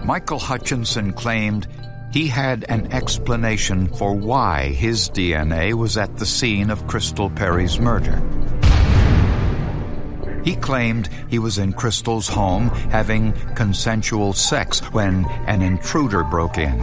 Michael Hutchinson claimed he had an explanation for why his DNA was at the scene of Crystal Perry's murder. He claimed he was in Crystal's home having consensual sex when an intruder broke in.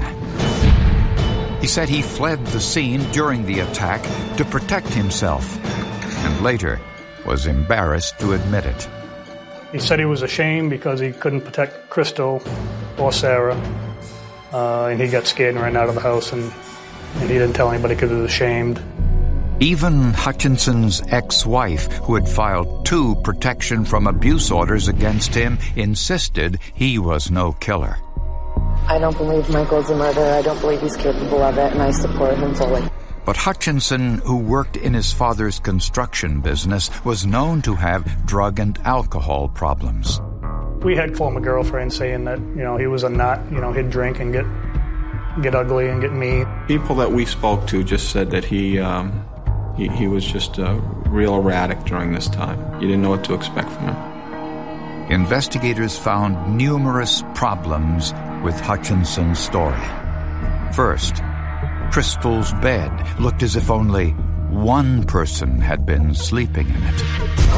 He said he fled the scene during the attack to protect himself, and later was embarrassed to admit it. He said he was ashamed because he couldn't protect Crystal or Sarah, and he got scared and ran out of the house, and he didn't tell anybody because he was ashamed. Even Hutchinson's ex-wife, who had filed 2 protection from abuse orders against him, insisted he was no killer. I don't believe Michael's a murderer. I don't believe he's capable of it, and I support him fully. But Hutchinson, who worked in his father's construction business, was known to have drug and alcohol problems. We had former girlfriends saying that, he was a nut, he'd drink and get ugly and get mean. People that we spoke to just said that he was just real erratic during this time. You didn't know what to expect from him. Investigators found numerous problems with Hutchinson's story. First, Crystal's bed looked as if only one person had been sleeping in it.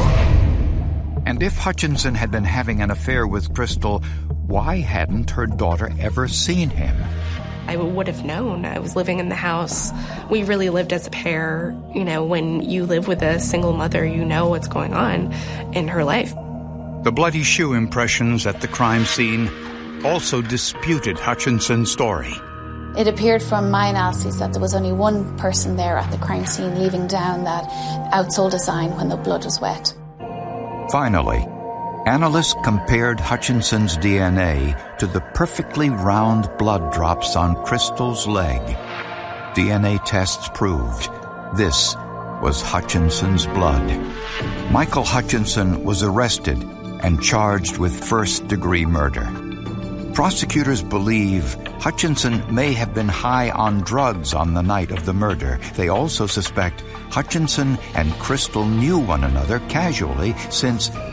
And if Hutchinson had been having an affair with Crystal, why hadn't her daughter ever seen him? I would have known. I was living in the house. We really lived as a pair. When you live with a single mother, you know what's going on in her life. The bloody shoe impressions at the crime scene also disputed Hutchinson's story. It appeared from my analysis that there was only one person there at the crime scene leaving down that outsole design when the blood was wet. Finally, analysts compared Hutchinson's DNA to the perfectly round blood drops on Crystal's leg. DNA tests proved this was Hutchinson's blood. Michael Hutchinson was arrested and charged with first-degree murder. Prosecutors believe Hutchinson may have been high on drugs on the night of the murder. They also suspect Hutchinson and Crystal knew one another casually, since